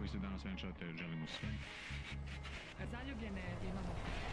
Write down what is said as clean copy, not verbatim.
vi se danas venčate, želimo sve. Zaljubljene imamo.